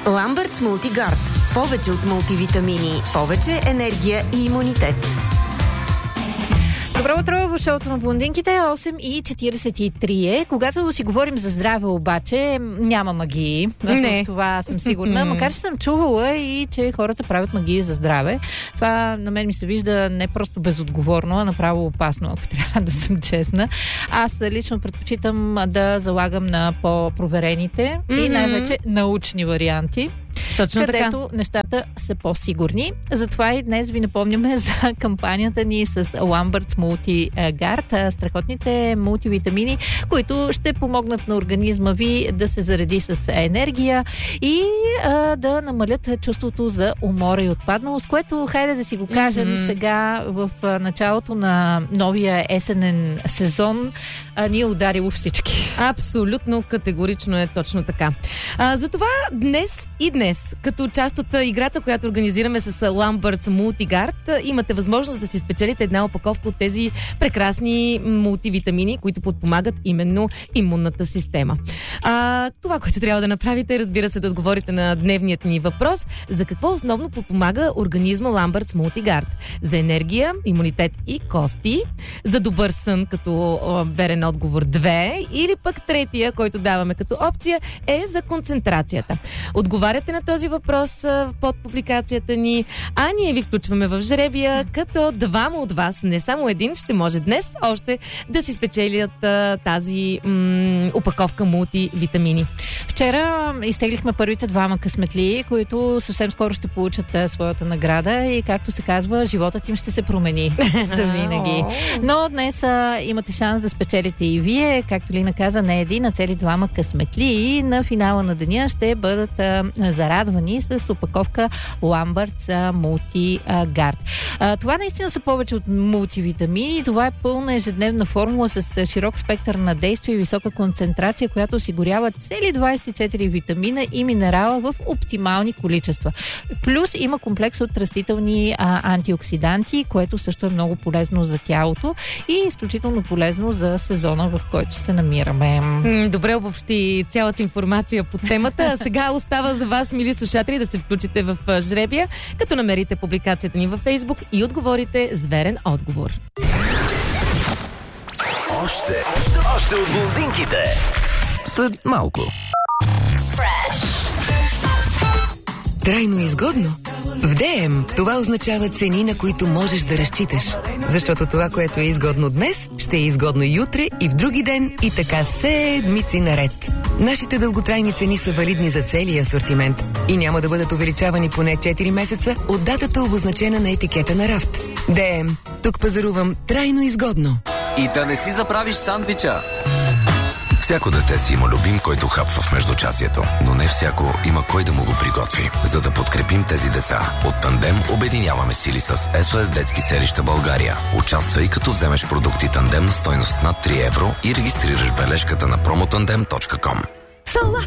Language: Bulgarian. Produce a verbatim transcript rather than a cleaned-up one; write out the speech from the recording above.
Ламбъртс Мултигард. Повече от мултивитамини, повече енергия и имунитет. Добро утро в шоуто на блондинките. осем и четиридесет и три е. Когато си говорим за здраве обаче, няма магии. Не. Това съм сигурна. Макар че съм чувала и че хората правят магии за здраве. Това на мен ми се вижда не просто безотговорно, а направо опасно, ако трябва да съм честна. Аз лично предпочитам да залагам на по-проверените mm-hmm. и най-вече научни варианти. Точно където така. Нещата са по-сигурни. Затова и днес ви напомняме за кампанията ни с Ламбъртс Мултигард, страхотните мултивитамини, които ще помогнат на организма ви да се зареди с енергия и а, да намалят чувството за умора и отпадналост, което, хайде да си го кажем mm-hmm. сега в началото на новия есенен сезон, а, ни е ударило всички. Абсолютно категорично е точно така. А, затова днес и днес, като част от играта, която организираме с Ламбъртс Мултигард, имате възможност да си спечелите една опаковка от тези прекрасни мултивитамини, които подпомагат именно имунната система. А, това, което трябва да направите, разбира се, да отговорите на дневният ни въпрос: за какво основно подпомага организма Ламбъртс Мултигард? За енергия, имунитет и кости, за добър сън като о, верен отговор две, или пък третия, който даваме като опция, е за концентрацията. Отговаряте на този въпрос а, под публикацията ни, а ние ви включваме в жребия, като двама от вас, не само един, ще може днес още да си спечелят а, тази м- упаковка мултивитамини. Вчера изтеглихме първите двама късметли, които съвсем скоро ще получат а, своята награда и, както се казва, животът им ще се промени за винаги. Но днес а, имате шанс да спечелите и вие, както Лина каза, не един, а цели двама късметли, и на финала на деня ще бъдат а, зарадвани с упаковка Ламбъртс Мултигард. Това наистина са повече от мултивитамини. Това е пълна ежедневна формула с широк спектър на действие и висока концентрация, която осигурява цели двадесет и четири витамина и минерала в оптимални количества. Плюс има комплекс от растителни а, антиоксиданти, което също е много полезно за тялото и изключително полезно за сезона, в който се намираме. Добре обобщи цялата информация по темата. Сега остава за вас, мили слушатели, да се включите в жребия, като намерите публикацията ни във Фейсбук и отговорите с верен отговор. Още, още, още от блондинките. След малко. Трайно изгодно? В ДМ това означава цени, на които можеш да разчиташ. Защото това, което е изгодно днес, ще е изгодно и утре, и в други ден, и така седмици наред. Нашите дълготрайни цени са валидни за целия асортимент и няма да бъдат увеличавани поне четири месеца от датата, обозначена на етикета на рафт. ДМ. Тук пазарувам трайно изгодно. И да не си заправиш сандвича. Всяко дете си има любим, който хапва в междучасието, но не всяко има кой да му го приготви. За да подкрепим тези деца, от Тандем обединяваме сили с Ес О Ес Детски селища България. Участвай, като вземеш продукти Тандем на стойност над три евро и регистрираш бележката на промо тандем точка ком. Салат